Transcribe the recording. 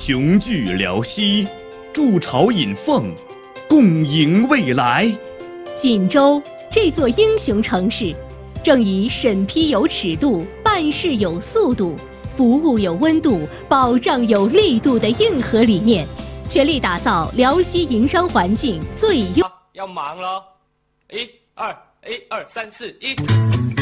雄踞辽西，筑巢引凤，共迎未来。 锦州这座英雄城市，正以审批有尺度、办事有速度、服务有温度、保障有力度的硬核理念，全力打造辽西营商环境最优。 要忙了，1、2、1、2、3、4、1。